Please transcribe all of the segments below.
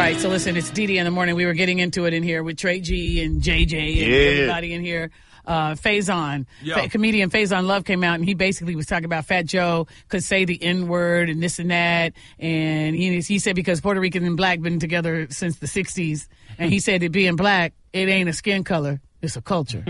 right, so listen, it's Dee Dee in the morning. We were getting into it in here with Trey G and JJ and everybody in here. Faison, comedian Faison Love came out and he basically was talking about Fat Joe could say the N-word and this and that. And he said because Puerto Rican and black been together since the 60s. And he said that being black, it ain't a skin color, it's a culture.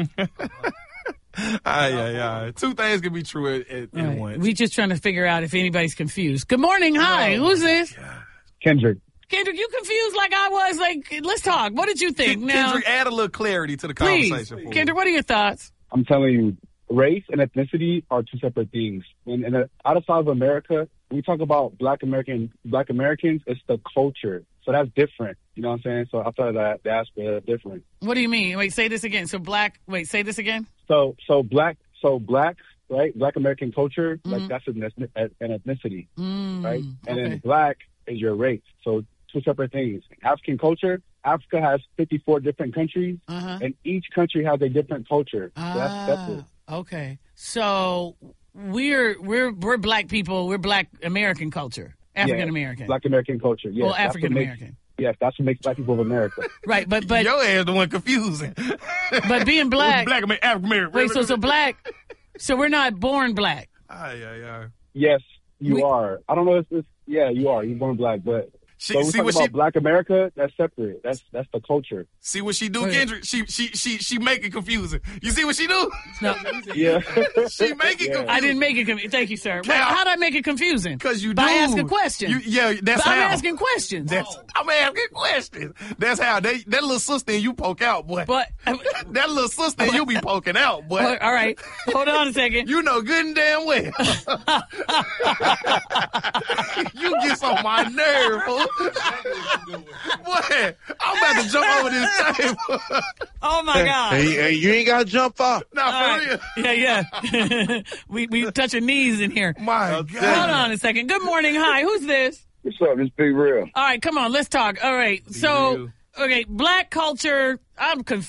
Two things can be true at once. We just trying to figure out if anybody's confused. Good morning. Hi. Who's this? Kendrick, you confused like I was? Like, let's talk. What did you think? Kendrick, add a little clarity to the conversation. Please. Kendrick, what are your thoughts? I'm telling you, race and ethnicity are two separate things. And outside of America, when we talk about black Americans, it's the culture. So that's different. You know what I'm saying? So outside of that, the aspect is different. What do you mean? Wait, say this again. Say this again. So black, right? Black American culture, like that's an ethnicity, right? And then black is your race. So two separate things. African culture, Africa has 54 different countries, and each country has a different culture. So that's separate. Okay. So we're black people. We're black American culture. African American. Black American culture. Yes. Well, African American. Yes, that's what makes black people of America. Right, but your ass the one confusing. But being black, African American. Wait, so black. So we're not born black. Yes, you are. I don't know if it's you are. You're born black, but. See what about Black America, that's separate. That's the culture. See what she do, Kendrick? She make it confusing. You see what she do? No. Yeah. She make it confusing. I didn't make it confusing. Thank you, sir. How did I make it confusing? Because you By do. asking questions. That's how. I'm asking questions. I'm asking questions. That's how. That little sister you poke out, boy. But that little sister you be poking out, boy. All right. Hold on a second. You know good and damn well. You get on my nerve, fool. Boy, I'm about to jump over this table. Oh my God! Hey, you ain't got to jump off. Nah, for real. Yeah. we touching knees in here. My God! Hold on a second. Good morning. Hi. Who's this? What's up? It's Big Real. All right, come on. Let's talk. All right. So, black culture. I'm confused.